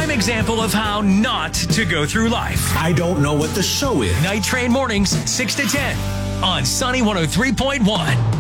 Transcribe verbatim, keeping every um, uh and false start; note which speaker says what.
Speaker 1: prime example of how not to go through life.
Speaker 2: I don't know what the show is.
Speaker 1: Night Train mornings, six to ten on Sunny one oh three point one.